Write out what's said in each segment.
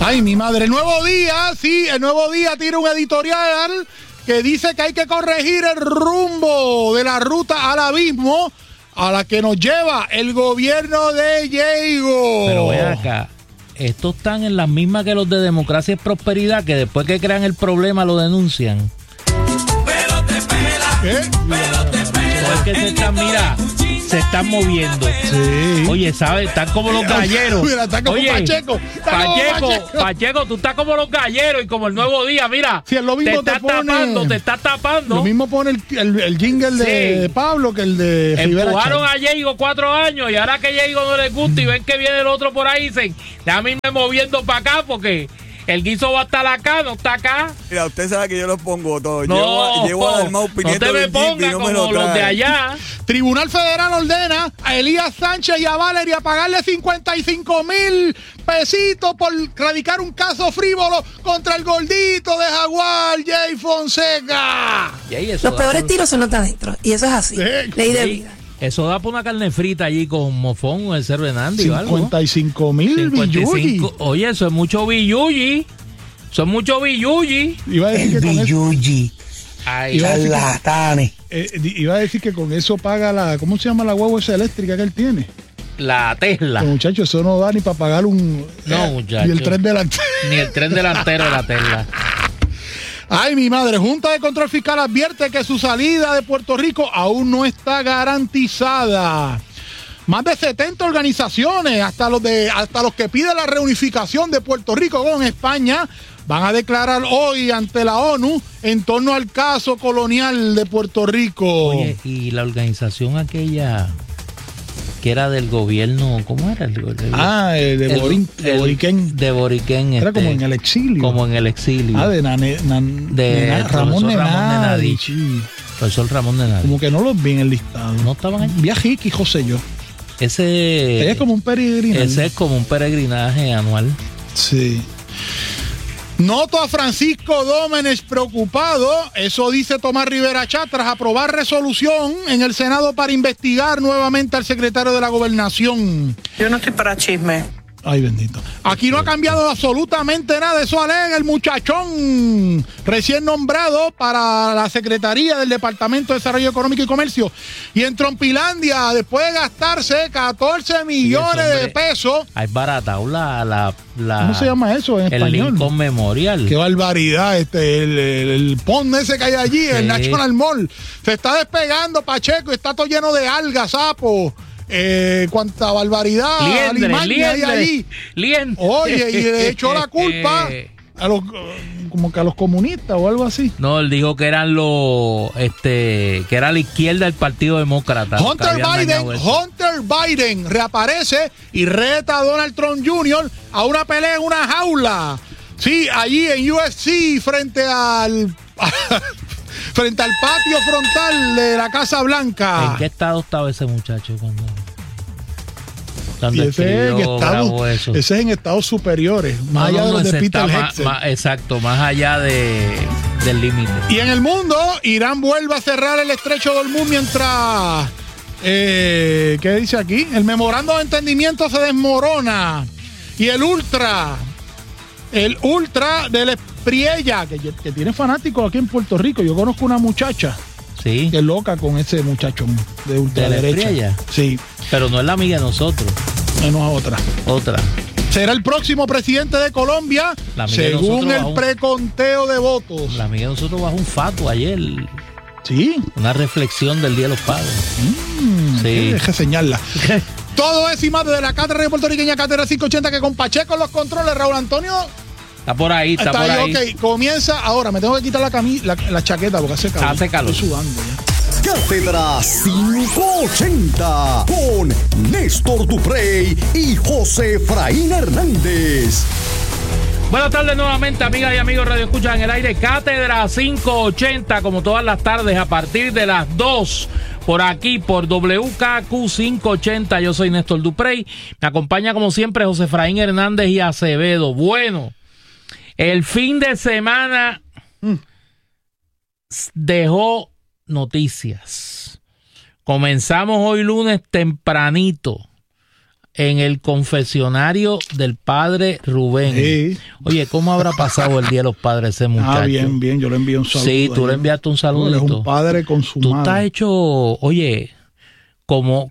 Ay, mi madre, el Nuevo Día, sí, el Nuevo Día tira un editorial que dice que hay que corregir el rumbo de la ruta al abismo a la que nos lleva el gobierno de Diego. Pero ve acá, estos están en las mismas que los de Democracia y Prosperidad, que después que crean el problema lo denuncian. Pero te pela, ¿Qué? pero te pela. Es que se están moviendo. Sí. Oye, ¿sabes? Están como los galleros. Mira, está como Oye, Pacheco. Está como Pacheco, tú estás como los galleros y como el Nuevo Día, mira. Sí, lo mismo te estás tapando. Lo mismo pone el jingle de Pablo que el de Rivera. Empujaron a Diego 4 años y ahora que Diego no les gusta y ven que viene el otro por ahí, dicen, déjame irme moviendo para acá porque el guiso va a estar acá, no está acá. Mira, usted sabe que yo los pongo todos. No, llevo a Dalmau no te me pongas como los de allá. Tribunal Federal ordena a Elías Sánchez y a Valeria pagarle 55,000 pesitos por radicar un caso frívolo contra el gordito de Jaguar, Jay Fonseca. Los peores tiros son los de adentro. Y eso es así. Ley de vida. Eso da por una carne frita allí con mofón o el Cerro Hernández. 55,000 billuyi. Oye, eso es mucho billuyi. Eso es mucho billuyi. Iba a decir El que con eso, billuyi. Charlatanes. iba a decir que con eso paga la, ¿cómo se llama la guagua esa eléctrica que él tiene? La Tesla. Muchacho, eso no da ni para pagar un... No, muchacho. Ni el tren delantero. Ni el tren delantero de la Tesla. Ay, mi madre, Junta de Control Fiscal advierte que su salida de Puerto Rico aún no está garantizada. Más de 70 organizaciones, hasta los que piden la reunificación de Puerto Rico con España, van a declarar hoy ante la ONU en torno al caso colonial de Puerto Rico. Oye, y la organización aquella que era del gobierno, ¿cómo era? De Boriquén. De Boriquén. Era como en el exilio. Como en el exilio. Ah, de Ramón Nenadi. Profesor Ramón Nenadi. Como que no los vi en el listado. ¿No estaban ahí? Vi a Jiqui y José yo. Ese es como un peregrinaje. Ese es como un peregrinaje anual. Sí. Noto a Francisco Dómenes preocupado, eso dice Tomás Rivera Chat, tras aprobar resolución en el Senado para investigar nuevamente al secretario de la Gobernación. Yo no estoy para chisme. Ay, bendito. Aquí no ha cambiado absolutamente nada. Eso alega el muchachón recién nombrado para la Secretaría del Departamento de Desarrollo Económico y Comercio. Y en Trompilandia, después de gastarse 14 millones de pesos. Hay baratao la ¿cómo se llama eso en español? El Lincoln Memorial. Qué barbaridad. El pond ese que hay allí, sí. El National Mall. Se está despegando, Pacheco, y está todo lleno de algas, sapos. Cuánta barbaridad, liendre hay allí. Oye, y le echó la culpa a los, como que a los comunistas o algo así. No, él dijo que eran que era la izquierda del Partido Demócrata. Hunter Biden reaparece y reta a Donald Trump Jr. a una pelea en una jaula. Sí, allí en UFC frente al patio frontal de la Casa Blanca. ¿En qué estado estaba ese muchacho cuando ese es en estados superiores, más allá de los de Peter Hegseth. Exacto, más allá del límite. Y en el mundo, Irán vuelve a cerrar el estrecho de Hormuz mientras ¿qué dice aquí? El memorando de entendimiento se desmorona. Y el ultra del Espriella, que tiene fanáticos aquí en Puerto Rico. Yo conozco una muchacha, sí, que es loca con ese muchacho de ultraderecha. Sí. Pero no es la amiga de nosotros. No es otra. Será el próximo presidente de Colombia, según el preconteo de votos. La amiga de nosotros bajó un fato ayer. Sí. Una reflexión del Día de los Padres. Sí. Deje señalarla. Todo es y más desde la Cátedra Puertorriqueña, Cátedra 580, que con Pacheco en los controles. Raúl Antonio está por ahí, está por ahí. Ok, comienza ahora. Me tengo que quitar la chaqueta porque hace calor. Estoy sudando ya. Cátedra 580 con Néstor Duprey y José Efraín Hernández. Buenas tardes nuevamente, amigas y amigos Radio Escucha en el aire. Cátedra 580, como todas las tardes, a partir de las 2, por aquí, por WKQ 580. Yo soy Néstor Duprey. Me acompaña, como siempre, José Efraín Hernández y Acevedo. Bueno, el fin de semana dejó noticias. Comenzamos hoy lunes tempranito. en el confesionario del padre Rubén. Sí. Oye, ¿cómo habrá pasado el Día de los Padres ese muchacho? Bien, yo le envío un saludo. Sí, tú le enviaste un saludito. Es un padre consumado. Tú estás hecho, oye, como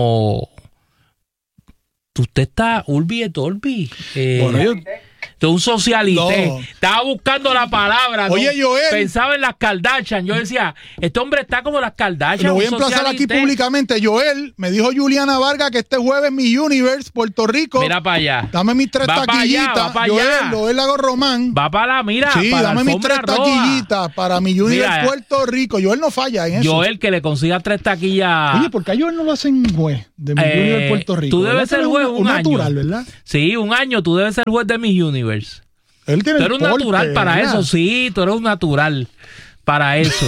usted está Urbi et Orbi. Bueno, yo... Tú un socialité. No. Estaba buscando la palabra. Oye, ¿no? Joel. Pensaba en las Kardashian. Yo decía, este hombre está como las Kardashian. Lo voy a emplazar aquí públicamente. Joel, me dijo Juliana Vargas que este jueves mi Universe, Puerto Rico. Mira para allá. Dame mis 3 taquillitas. Va para allá. Joel Lago Román. Va para la mira. Sí, para dame mis 3 taquillitas para mi Universe Mira, Puerto Rico. Joel no falla en eso. Joel, que le consiga 3 taquillas. Oye, ¿por qué a Joel no lo hacen juez de mi Universe Puerto Rico? Tú debes ser juez un año. natural, ¿verdad? Sí, un año. Tú debes ser juez de mi Universe. Él tiene Tú eres un natural para eso, sí, tú eres un natural para eso.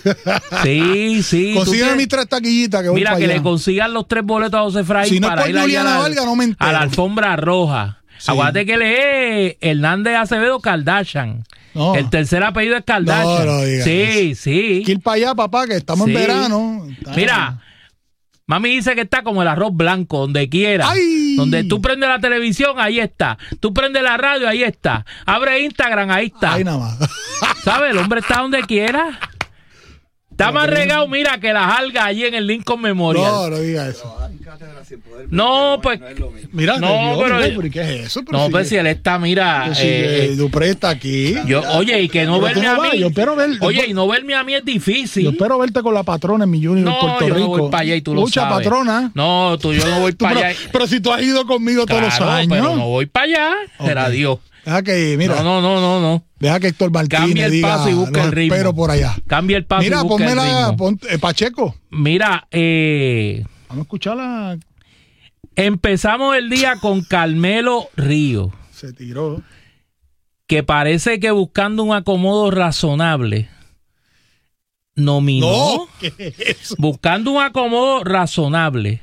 Sí. Consígueme mis 3 taquillitas que voy mira, para que allá. le consigan los 3 boletos a José Fray Si no para es por ir allá Juliana Vargas, no me entero. a la alfombra roja. Sí. Aguante que le es Hernández Acevedo Kardashian. No. El tercer apellido es Kardashian. No digas sí. Hay que ir para allá, papá, que estamos en Sí. verano. Mira, mami dice que está como el arroz blanco, donde quiera. ¡Ay! Donde tú prendes la televisión, ahí está. Tú prendes la radio, ahí está. Abre Instagram, ahí está. Ahí nada más. ¿Sabes? El hombre está donde quiera. Está más regado, mira, que las algas allí en el Lincoln Memorial. No diga eso. No, pues. Mira, No, pero ¿qué es eso? Pero No, si- pues si él está, mira. Dupré está aquí. Oye, y que no Pero tú verme no a vas, mí. yo espero ver- Oye, y no verme a mí es Yo difícil. espero verte con la patrona en mi Junior No, Puerto yo Rico. no voy para allá y tú lo Mucha sabes. patrona. No, yo no voy Tú, para pero, allá. pero si tú has ido conmigo todos los Claro, años. pero no voy para allá. Será Ok. Dios. Deja que, mira, No. deja que Héctor Martínez Cambia el diga, paso y busca los el ritmo. espero por allá. Cambia el paso Mira, y busca el ritmo. Pacheco. Mira, Vamos a escucharla. empezamos el día con Carmelo Ríos, Se tiró. que parece que buscando un acomodo razonable, nominó, No, ¿qué es eso? buscando un acomodo razonable,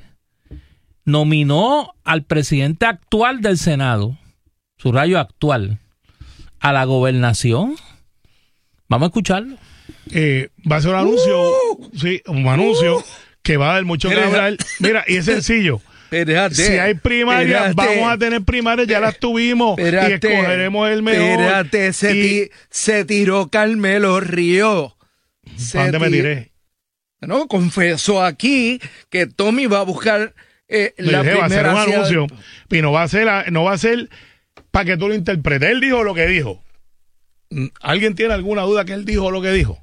nominó al presidente actual del Senado, subrayo actual, a la gobernación. Vamos a escucharlo. Va a ser un anuncio, sí, un anuncio que va a dar mucho que hablar. Mira, y es sencillo. Espérate, Si hay primarias, espérate. vamos a tener primarias, ya las tuvimos y Espérate. escogeremos el mejor. Espérate, se tiró Carmelo Ríos. ¿Para dónde me tiré? No, confesó aquí que Tommy va a buscar Le la dije, va a ser un primera anuncio y no va a ser para que tú lo interpretes. Él dijo lo que dijo. ¿Alguien tiene alguna duda que él dijo lo que dijo?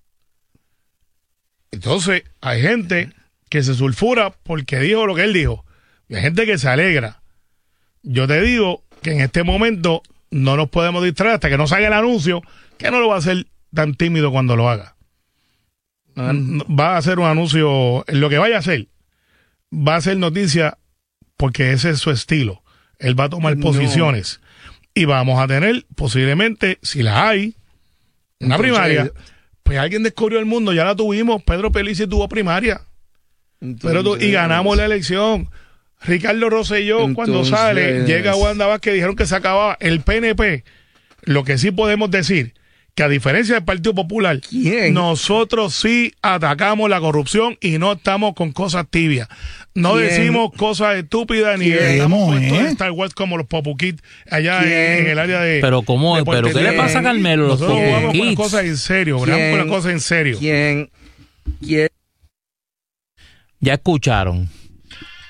Entonces, hay gente que se sulfura porque dijo lo que él dijo. Y hay gente que se alegra. Yo te digo que en este momento no nos podemos distraer hasta que no salga el anuncio, que no lo va a hacer tan tímido cuando lo haga. Va a hacer un anuncio, lo que vaya a hacer, va a ser noticia porque ese es su estilo. Él va a tomar posiciones y vamos a tener posiblemente, si la hay, una primaria. Pues alguien descubrió el mundo, ya la tuvimos. Pedro Pelici tuvo primaria. Y ganamos la elección. Ricardo Rosselló, cuando sale, llega a Wanda Vázquez, dijeron que se acababa el PNP. Lo que sí podemos decir, que a diferencia del Partido Popular, nosotros sí atacamos la corrupción y no estamos con cosas tibias. No decimos cosas estúpidas ni estamos puestos en Star Wars como los Popu Kids allá en el área de... Pero ¿cómo? de ¿Pero qué le pasa a Carmelo? Los Nosotros Popu jugamos con las Kids. cosas en serio, jugamos con las cosas en serio. ¿Quién? Ya escucharon.